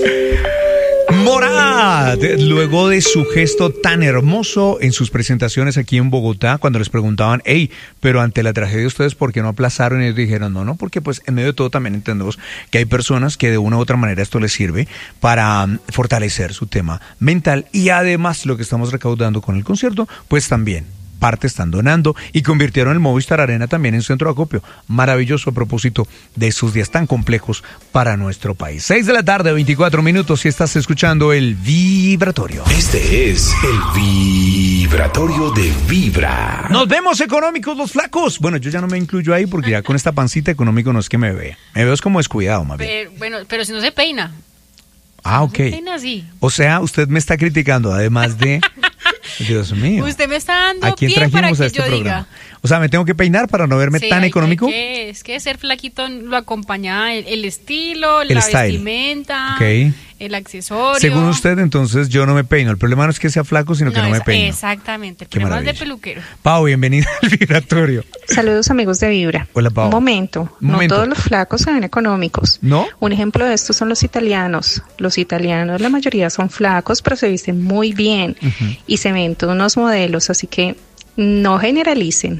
Morat, luego de su gesto tan hermoso en sus presentaciones aquí en Bogotá, cuando les preguntaban, hey, pero ante la tragedia ustedes, ¿por qué no aplazaron? Y ellos dijeron, no, porque pues en medio de todo también entendemos que hay personas que de una u otra manera esto les sirve para fortalecer su tema mental y además lo que estamos recaudando con el concierto, pues también parte están donando y convirtieron el Movistar Arena también en centro de acopio. Maravilloso a propósito de estos días tan complejos para nuestro país. 6 de la tarde, 24 minutos y estás escuchando el Vibratorio. Este es el Vibratorio de Vibra. Nos vemos económicos los flacos. Bueno, yo ya no me incluyo ahí porque ya con esta pancita económico no es que me vea. Me veo es como descuidado, más bien. Pero si no se peina. Ah, ok. No se peina así. O sea, usted me está criticando, además de... Dios mío. Usted me está dando ¿A quién pie para trajimos que a este yo programa? diga. O sea, ¿me tengo que peinar para no verme tan económico? Es que ser flaquito lo acompaña el estilo, El la style. Vestimenta, Ok. el accesorio. Según usted, entonces yo no me peino. El problema no es que sea flaco, sino que no me peino. Exactamente, el Qué problema es de maravilla. peluquero. Pau, bienvenida al Vibratorio. Saludos amigos de Vibra. Hola, Pau. Un momento. Un momento. No todos los flacos se ven económicos. ¿No? Un ejemplo de esto son los italianos. Los italianos, la mayoría son flacos, pero se visten muy bien y se ven todos unos modelos, así que no generalicen.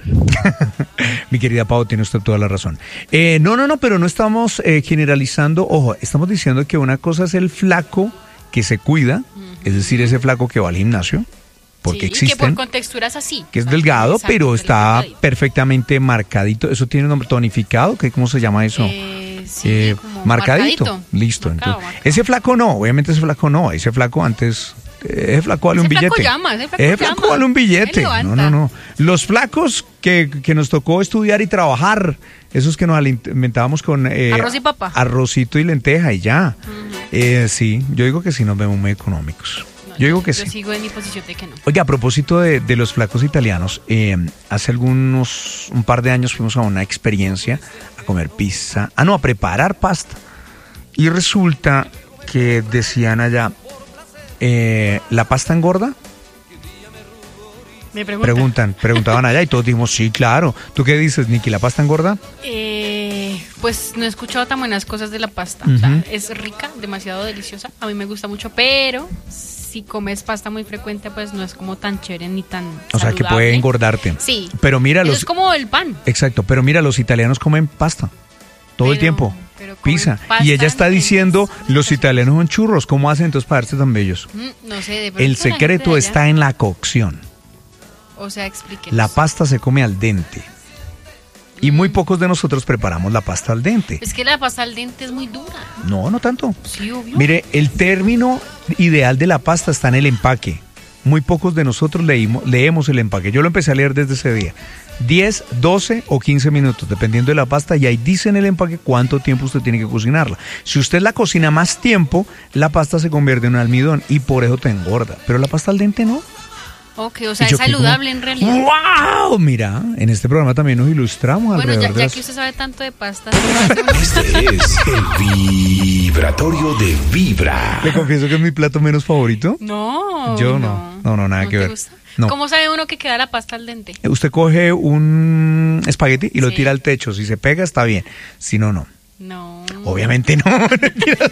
Mi querida Pau, tiene usted toda la razón. No, pero no estamos generalizando. Ojo, estamos diciendo que una cosa es el flaco que se cuida, es decir, ese flaco que va al gimnasio, porque sí, existen. que por contexturas así. Que es delgado, Exacto, pero está delgadito. perfectamente marcadito. ¿Eso tiene un nombre tonificado? ¿Cómo se llama eso? Sí, como marcadito. Listo. Marcado, Entonces, ese flaco no, obviamente ese flaco no. Ese flaco antes... Ese flaco vale un Ese billete. ese flaco llama. Vale un billete. Él levanta. No. Los flacos que nos tocó estudiar y trabajar, esos que nos alimentábamos con... Arroz y papa. Arrocito y lenteja y ya. Sí, yo digo que sí nos vemos muy económicos. No, Yo digo que yo sí. sigo en mi posición de que no. Oye, a propósito de los flacos italianos, hace un par de años fuimos a una experiencia a comer pizza, a preparar pasta. Y resulta que decían allá, ¿la pasta engorda? Me preguntan. Preguntaban allá y todos dijimos, sí, claro. ¿Tú qué dices, Nicky? ¿La pasta engorda? Pues no he escuchado tan buenas cosas de la pasta. O sea, es rica, demasiado deliciosa. A mí me gusta mucho, pero si comes pasta muy frecuente, pues no es como tan chévere ni tan O sea, que puede engordarte. Sí. Pero mira, Eso es como el pan. Exacto, pero mira, los italianos comen pasta todo el tiempo. Pero comen Pizza. pasta, Y ella está diciendo, los italianos son churros. ¿Cómo hacen entonces para darse tan bellos? No sé, de pronto El la gente secreto de allá- está en la cocción. O sea, explíquenos. La pasta se come al dente. Y muy pocos de nosotros preparamos la pasta al dente. Es que la pasta al dente es muy dura. No tanto. Sí, obvio. Mire, el término ideal de la pasta está en el empaque. Muy pocos de nosotros leemos el empaque. Yo lo empecé a leer desde ese día. 10, 12 o 15 minutos, dependiendo de la pasta, y ahí dice en el empaque cuánto tiempo usted tiene que cocinarla. Si usted la cocina más tiempo, la pasta se convierte en un almidón y por eso te engorda. Pero la pasta al dente no. Ok, o sea, Y yo es quedé saludable como, en realidad. ¡Wow! Mira, en este programa también nos ilustramos Bueno, alrededor de ya las... que usted sabe tanto de pasta. Este es el Vibratorio de Vibra. Le confieso que es mi plato menos favorito. No. Yo no, nada que te ver. gusta? No. ¿Cómo sabe uno que queda la pasta al dente? Usted coge un espagueti y lo Sí. tira al techo. Si se pega, está bien. Si no, no. No. Obviamente no. Mentiras.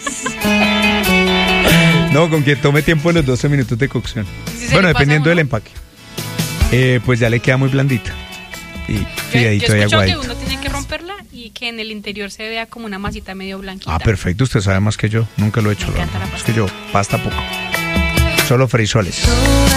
No, con que tome tiempo en los 12 minutos de cocción. Si se Bueno, le pasa dependiendo a del uno. empaque. Pues ya le queda muy blandita. Y Yo fideadito y he escuchado que aguadito. uno tiene que romperla y que en el interior se vea como una masita medio blanquita. Ah, perfecto. Usted sabe más que yo. Nunca lo he hecho. Me encanta la Es pasta. que yo, pasta poco. Solo frisoles.